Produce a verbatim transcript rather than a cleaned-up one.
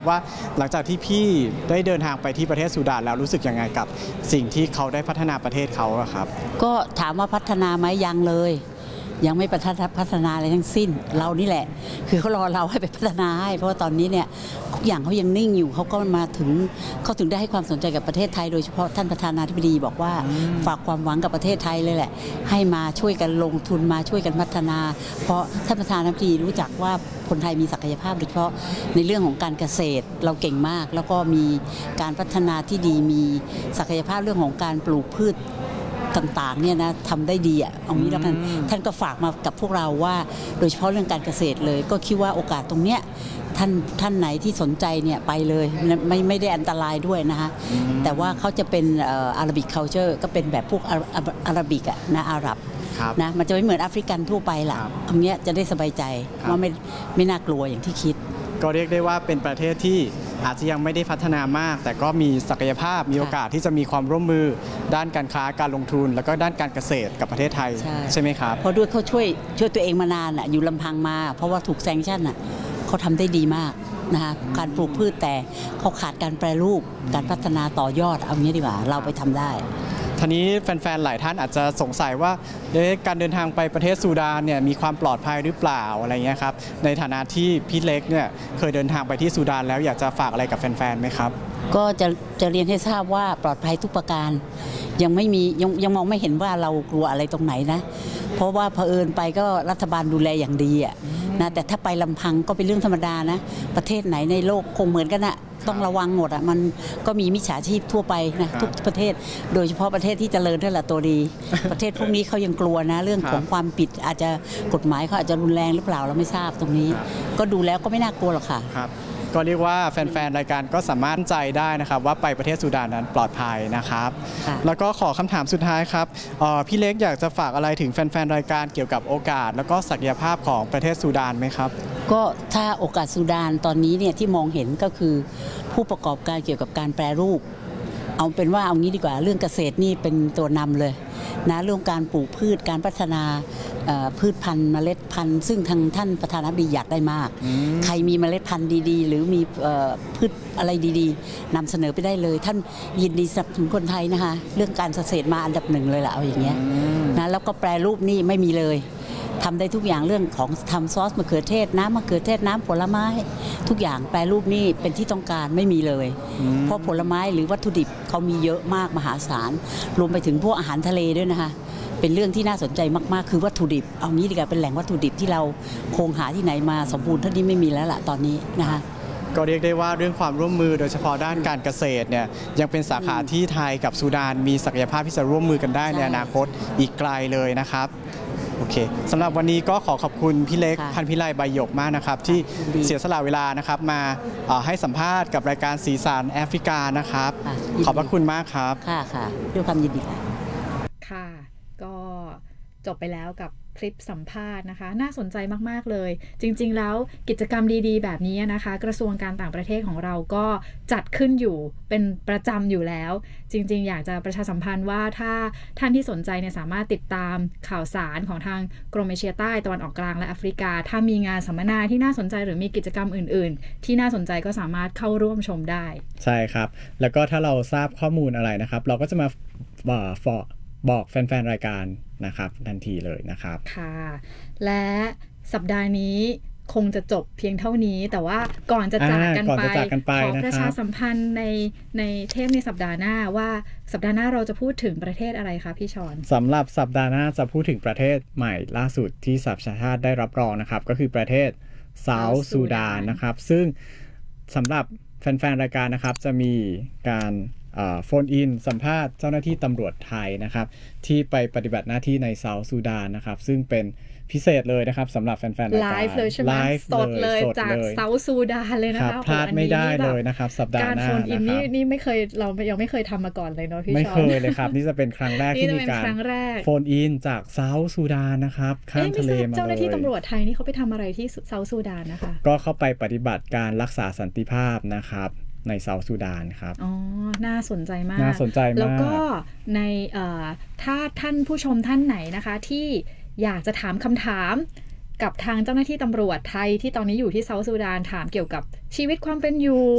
ว่าหลังจากที่พี่ได้เดินทางไปที่ประเทศซูดานแล้วรู้สึกยังไงกับสิ่งที่เขาได้พัฒนาประเทศเขาอะครับก็ถามว่าพัฒนาไหมยังเลยยังไม่พัฒนาอะไรทั้งสิ้นเรานี่แหละคือเขารอเราให้ไปพัฒนาให้เพราะว่าตอนนี้เนี่ยทุกอย่างเขายังนิ่งอยู่เขาก็มาถึงเขาถึงได้ให้ความสนใจกับประเทศไทยโดยเฉพาะท่านประธานาธิบดีบอกว่าฝากความหวังกับประเทศไทยเลยแหละให้มาช่วยกันลงทุนมาช่วยกันพัฒนาเพราะท่านประธานาธิบดีรู้จักว่าคนไทยมีศักยภาพโดยเฉพาะในเรื่องของการเกษตรเราเก่งมากแล้วก็มีการพัฒนาที่ดีมีศักยภาพเรื่องของการปลูกพืชต่างๆเนี่ยนะทำได้ดีอ่ะเอางี้แล้วกันท่านก็ฝากมากับพวกเราว่าโดยเฉพาะเรื่องการเกษตรเลยก็คิดว่าโอกาสตรงเนี้ยท่านท่านไหนที่สนใจเนี่ยไปเลยไม่ไม่ได้อันตรายด้วยนะคะแต่ว่าเขาจะเป็นอาราบิกคัลเจอร์ก็เป็นแบบพวกอาราบิกอะนะอาหรับนะมันจะไม่เหมือนแอฟริกันทั่วไปล่ะตรงเนี้ยจะได้สบายใจว่าไม่ไม่น่ากลัวอย่างที่คิดก็เรียกได้ว่าเป็นประเทศที่อาจจะยังไม่ได้พัฒนามากแต่ก็มีศักยภาพมีโอกาสที่จะมีความร่วมมือด้านการค้าการลงทุนแล้วก็ด้านการเกษตรกับประเทศไทยใช่ไหมครับเพราะด้วยเขาช่วยช่วยตัวเองมานานอ่ะอยู่ลำพังมาเพราะว่าถูกแซงชั่นอ่ะเขาทำได้ดีมากนะคะการปลูกพืชแต่เขาขาดการแปรรูปการพัฒนาต่อยอดเอางี้ดีกว่าเราไปทำได้ทีนี้แฟนๆหลายท่านอาจจะสงสัยว่าการเดินทางไปประเทศซูดานเนี่ยมีความปลอดภัยหรือเปล่าอะไรเงี้ยครับในฐานะที่พี่เล็กเนี่ยเคยเดินทางไปที่ซูดานแล้วอยากจะฝากอะไรกับแฟนๆไหมครับก็จะจะเรียนให้ทราบว่าปลอดภัยทุกประการยังไม่มียังยังมองไม่เห็นว่าเรากลัวอะไรตรงไหนนะเพราะว่าเผอิญไปก็รัฐบาลดูแลอย่างดีอ่ะนะแต่ถ้าไปลำพังก็เป็นเรื่องธรรมดานะประเทศไหนในโลกคงเหมือนกันอะต้องระวังหมดอ่ะมันก็มีมิจฉาชีพทั่วไปนะทุกประเทศโดยเฉพาะประเทศที่เจริญนั่นแหละตัวดีประเทศพวกนี้เขายังกลัวนะเรื่องของความผิดอาจจะกฎหมายเขาอาจจะรุนแรงหรือเปล่าเราไม่ทราบตรงนี้ก็ดูแล้วก็ไม่น่ากลัวหรอกค่ะก็เรียกว่าแฟนๆรายการก็สามารถใจได้นะครับว่าไปประเทศซูดานนั้นปลอดภัยนะครับแล้วก็ขอคำถามสุดท้ายครับพี่เล็กอยากจะฝากอะไรถึงแฟนๆรายการเกี่ยวกับโอกาสแล้วก็ศักยภาพของประเทศซูดานไหมครับก็ถ้าโอกาสซูดานตอนนี้เนี่ยที่มองเห็นก็คือผู้ประกอบการเกี่ยวกับการแปรรูปเอาเป็นว่าเอางี้ดีกว่าเรื่องเกษตรนี่เป็นตัวนำเลยนะเรื่องการปลูกพืชการพัฒนาพืชพันธุ์เมล็ดพันธุ์ซึ่งทางท่านประธานาธิบดีอยากได้มากใครมีเมล็ดพันธุ์ดีๆหรือมีพืชอะไรดีๆนำเสนอไปได้เลยท่านยินดีสนับสนุนคนไทยนะคะเรื่องการเกษตรมาอันดับหนึ่งเลยล่ะเอาอย่างเงี้ยนะแล้วก็แปรรูปนี่ไม่มีเลยทำได้ทุกอย่างเรื่องของทำซอสมะเขือเทศน้ำมะเขือเทศน้ำผลไม้ทุกอย่างแปรรูปนี่เป็นที่ต้องการไม่มีเลยเพราะผลไม้หรือวัตถุดิบเขามีเยอะมากมหาศาลรวมไปถึงพวกอาหารทะเลด้วยนะคะเป็นเรื่องที่น่าสนใจมากๆคือวัตถุดิบเอางี้ดีกว่าเป็นแหล่งวัตถุดิบที่เราคงหาที่ไหนมาสมบูรณ์เท่านี้ไม่มีแล้วล่ะตอนนี้นะคะก็เรียกได้ว่าเรื่องความร่วมมือโดยเฉพาะด้านการเกษตรเนี่ยยังเป็นสาขาที่ไทยกับซูดานมีศักยภาพที่จะร่วมมือกันได้ในอนาคตอีกไกลเลยนะครับโอเคสำหรับวันนี้ก็ขอขอบคุณพี่เล็กพันพิไลใบหยกมากนะครับที่เสียสละเวลานะครับมาให้สัมภาษณ์กับรายการสีสันแอฟริกานะครับขอบพระคุณมากครับค่ะค่ะด้วยความยินดีค่ะค่ะก็จบไปแล้วกับคลิปสัมภาษณ์นะคะน่าสนใจมากๆเลยจริงๆแล้วกิจกรรมดีๆแบบนี้นะคะกระทรวงการต่างประเทศของเราก็จัดขึ้นอยู่เป็นประจำอยู่แล้วจริงๆอยากจะประชาสัมพันธ์ว่าถ้าท่านที่สนใจเนี่ยสามารถติดตามข่าวสารของทางกรมเอเชียใต้ตะวันออกกลางและแอฟริกาถ้ามีงานสัมมนาที่น่าสนใจหรือมีกิจกรรมอื่นๆที่น่าสนใจก็สามารถเข้าร่วมชมได้ใช่ครับแล้วก็ถ้าเราทราบข้อมูลอะไรนะครับเราก็จะมาฟอบอกแฟนๆรายการนะครับทันทีเลยนะครับค่ะและสัปดาห์นี้คงจะจบเพียงเท่านี้แต่ว่าก่อนจะจากกันไปขอประชาสัมพันธ์ในในเทปในสัปดาห์หน้าว่าสัปดาห์หน้าเราจะพูดถึงประเทศอะไรคะพี่ชอนสำหรับสัปดาห์หน้าจะพูดถึงประเทศใหม่ล่าสุดที่สหประชาชาติได้รับรองนะครับก็คือประเทศเซาท์ซูดานนะครับซึ่งสำหรับแฟนๆรายการนะครับจะมีการโฟนอินสัมภาษณ์เจ้าหน้าที่ตำรวจไทยนะครับที่ไปปฏิบัติหน้าที่ในเซาท์ซูดานนะครับซึ่งเป็นพิเศษเลยนะครับสำหรับแฟนๆรายการไลฟ์เลยใช่ไหมสดเลยจากเซาท์ซูดานเลยนะคะพลาดไม่ได้เลยนะครับสัปดาห์หน้าการโฟนอินนี่นี่ไม่เคยเรายังไม่เคยทำมาก่อนเลยเนาะพี่ชอนไม่เคยเลยครับนี่จะเป็นครั้งแรกที่มีการโฟนอินจากเซาท์ซูดานนะครับข้ามทะเลมาเลยเจ้าหน้าที่ตำรวจไทยนี่เขาไปทำอะไรที่เซาท์ซูดานนะคะก็เข้าไปปฏิบัติการรักษาสันติภาพนะครับในเซาท์ซูดานครับอ๋อน่าสนใจมากน่าสนใจมากแล้วก็ในถ้าท่านผู้ชมท่านไหนนะคะที่อยากจะถามคำถามกับทางเจ้าหน้าที่ตำรวจไทยที่ตอนนี้อยู่ที่เซาท์ซูดานถามเกี่ยวกับชีวิตความเป็นอยู่